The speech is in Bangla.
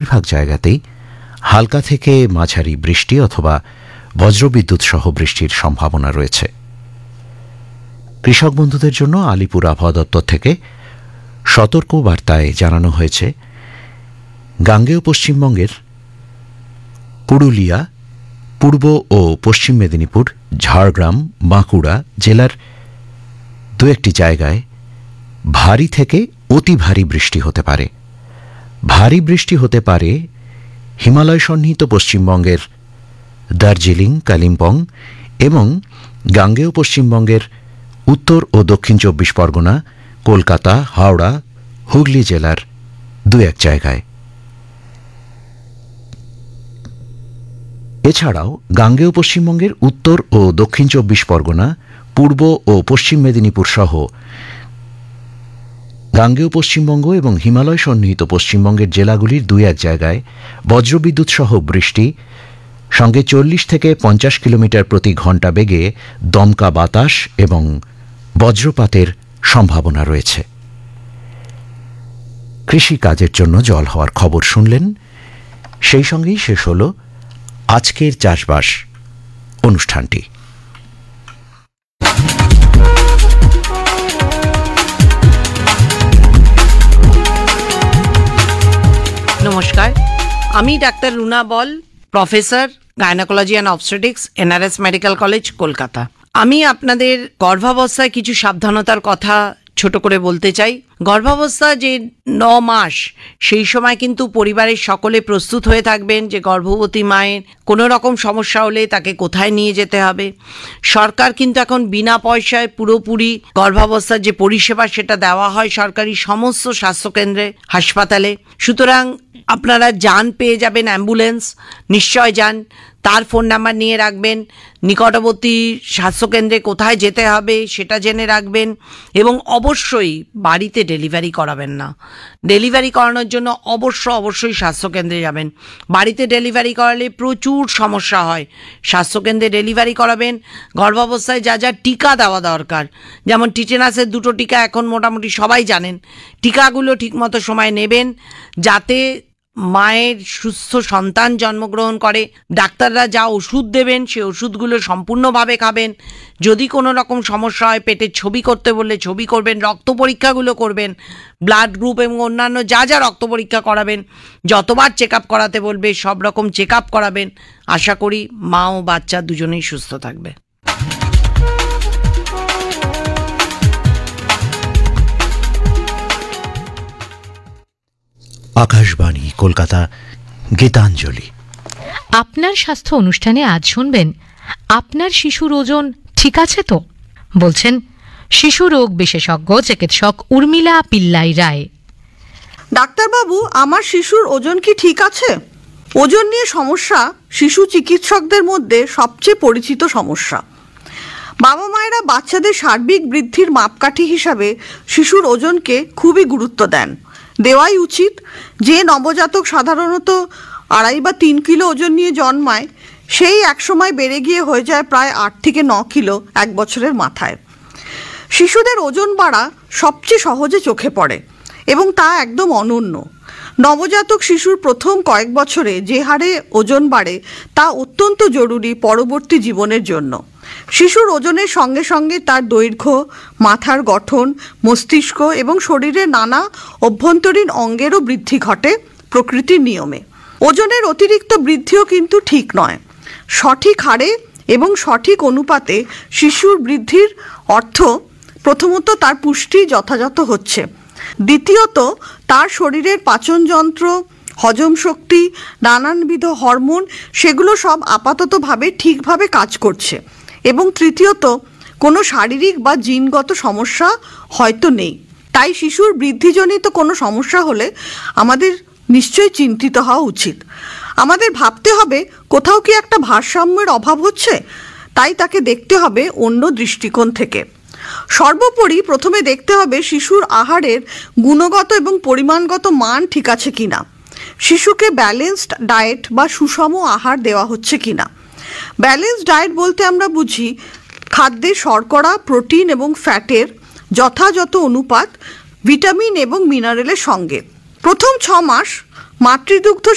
বেশিরভাগ জায়গাতেই হালকা থেকে মাঝারি বৃষ্টি অথবা বজ্রবিদ্যুৎ সহ বৃষ্টির সম্ভাবনা রয়েছে। কৃষক বন্ধুদের জন্য আলিপুর আবহাওয়া দপ্তর থেকে সতর্ক বার্তায় জানানো হয়েছে, গাঙ্গেয় পশ্চিমবঙ্গের পুরুলিয়া, পূর্ব ও পশ্চিম মেদিনীপুর, ঝাড়গ্রাম, বাঁকুড়া জেলার দু একটি জায়গায় ভারী থেকে অতি ভারী বৃষ্টি হতে পারে। ভারী বৃষ্টি হতে পারে হিমালয় সন্নিহিত পশ্চিমবঙ্গের দার্জিলিং, কালিম্পং এবং গাঙ্গেয় পশ্চিমবঙ্গের উত্তর ও দক্ষিণ 24 পরগনা, কলকাতা, হাওড়া, হুগলি জেলার দু এক জায়গায়। এছাড়াও গাঙ্গেয় পশ্চিমবঙ্গের উত্তর ও দক্ষিণ 24 পরগনা, পূর্ব ও পশ্চিম মেদিনীপুর সহ গাঙ্গেয় পশ্চিমবঙ্গ এবং হিমালয় সন্নিহিত পশ্চিমবঙ্গের জেলাগুলির দু এক জায়গায় বজ্রবিদ্যুৎ সহ বৃষ্টি, সঙ্গে 40 থেকে 50 কিলোমিটার প্রতি ঘণ্টা বেগে দমকা বাতাস এবং বজ্রপাতের সম্ভাবনা রয়েছে। কৃষিকাজের জন্য জল হওয়ার খবর শুনলেন। সেই সঙ্গেই শেষ হল আজকের চাষবাস অনুষ্ঠানটি। নমস্কার, আমি doctor Runa ball, professor gynaecology and obstetrics, NRS medical college, Kolkata. আমি আপনাদের গর্ভাবস্থায় কিছু সাবধানতার কথা ছোট করে বলতে চাই। গর্ভাবস্থা যে 9 মাস, সেই সময় কিন্তু পরিবারের সকলে প্রস্তুত হয়ে থাকবেন যে গর্ভবতী মায়ের কোনো রকম সমস্যা হলে তাকে কোথায় নিয়ে যেতে হবে। সরকার কিন্তু এখন বিনা পয়সায় পুরোপুরি গর্ভাবস্থার যে পরিষেবা সেটা দেওয়া হয় সরকারি সমস্ত স্বাস্থ্যকেন্দ্রে, হাসপাতালে। সুতরাং আপনারা যান, পেয়ে যাবেন অ্যাম্বুলেন্স, নিশ্চয় যান। তার ফোন নাম্বার নিয়ে রাখবেন, নিকটবর্তী স্বাস্থ্যকেন্দ্রে কোথায় যেতে হবে সেটা জেনে রাখবেন, এবং অবশ্যই বাড়িতে ডেলিভারি করাবেন না। ডেলিভারি করানোর জন্য অবশ্যই স্বাস্থ্যকেন্দ্রে যাবেন। বাড়িতে ডেলিভারি করালে প্রচুর সমস্যা হয়। স্বাস্থ্যকেন্দ্রে ডেলিভারি করাবেন। গর্ভাবস্থায় যা যা টিকা দেওয়া দরকার, যেমন টিটেনাসের 2টো টিকা এখন মোটামুটি সবাই জানেন, টিকাগুলো ঠিকমতো সময় নেবেন যাতে মায়ের সুস্থ সন্তান জন্মগ্রহণ করে। ডাক্তাররা যা ওষুধ দেবেন সেই ওষুধগুলো সম্পূর্ণভাবে খাবেন। যদি কোনো রকম সমস্যা হয়, পেটের ছবি করতে বললে ছবি করবেন, রক্ত পরীক্ষাগুলো করবেন, ব্লাড গ্রুপ এবং অন্যান্য যা যা রক্ত পরীক্ষা করাবেন, যতবার চেক আপ করাতে বলবে সব রকম চেক আপ করাবেন। আশা করি মা ও বাচ্চা দুজনেই সুস্থ থাকবে। আকাশবাণী কলকাতা, গীতাঞ্জলি। আপনার স্বাস্থ্য অনুষ্ঠানে আজ শুনবেন, আপনার শিশুর ওজন ঠিক আছে তো? বলছেন শিশু রোগ বিশেষজ্ঞ চিকিৎসক উর্মিলা পিল্লাই রায়। ডাক্তারবাবু, আমার শিশুর ওজন কি ঠিক আছে? ওজন নিয়ে সমস্যা শিশু চিকিৎসকদের মধ্যে সবচেয়ে পরিচিত সমস্যা। বাবা মায়েরা বাচ্চাদের সার্বিক বৃদ্ধির মাপকাঠি হিসাবে শিশুর ওজনকে খুবই গুরুত্ব দেন, দেওয়াই উচিত। যে নবজাতক সাধারণত 2.5 বা 3 কিলো ওজন নিয়ে জন্মায়, সেই একসময় বেড়ে গিয়ে হয়ে যায় প্রায় 8 থেকে 9 কিলো 1 বছরের মাথায়। শিশুদের ওজন বাড়া সবচেয়ে সহজে চোখে পড়ে এবং তা একদম অনন্য। নবজাতক শিশুর প্রথম কয়েক বছরে যে হারে ওজন বাড়ে তা অত্যন্ত জরুরি পরবর্তী জীবনের জন্য। শিশুর ওজনের সঙ্গে সঙ্গে তার দৈর্ঘ্য, মাথার গঠন, মস্তিষ্ক এবং শরীরের নানা অভ্যন্তরীণ অঙ্গেরও বৃদ্ধি ঘটে প্রকৃতির নিয়মে। ওজনের অতিরিক্ত বৃদ্ধিও কিন্তু ঠিক নয়। সঠিক হারে এবং সঠিক অনুপাতে শিশুর বৃদ্ধির অর্থ প্রথমত তার পুষ্টি যথাযথ হচ্ছে, দ্বিতীয়ত তার শরীরের পাচনযন্ত্র, হজম শক্তি, নানানবিধ হরমোন সেগুলো সব আপাততভাবে ঠিকভাবে কাজ করছে, এবং তৃতীয়ত কোনো শারীরিক বা জিনগত সমস্যা হয়তো নেই। তাই শিশুর বৃদ্ধিজনিত কোনো সমস্যা হলে আমাদের নিশ্চয়ই চিন্তিত হওয়া উচিত। আমাদের ভাবতে হবে কোথাও কি একটা ভারসাম্যের অভাব হচ্ছে, তাই তাকে দেখতে হবে অন্য দৃষ্টিকোণ থেকে। সর্বোপরি প্রথমে দেখতে হবে শিশুর আহারের গুণগত এবং পরিমাণগত মান ঠিক আছে কিনা, শিশুকে ব্যালেন্সড ডায়েট বা সুষম আহার দেওয়া হচ্ছে কিনা। ব্যালেন্সড ডায়েট বলতে আমরা বুঝি খাদ্যে শর্করা, প্রোটিন এবং ফ্যাটের যথাযথ অনুপাত ভিটামিন এবং মিনারেলের সঙ্গে। প্রথম 6 মাস মাতৃদুগ্ধ